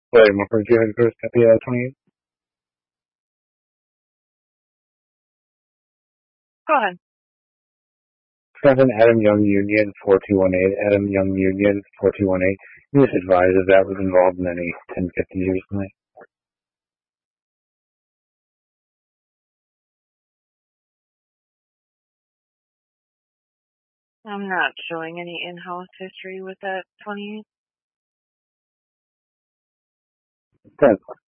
William Morford, you had first copy 28? Go ahead. 7 Adam Young Union 4218, Adam Young Union 4218. You just advised if that was involved in any 1050 recently. I'm not showing any in-house history with that 28. 10.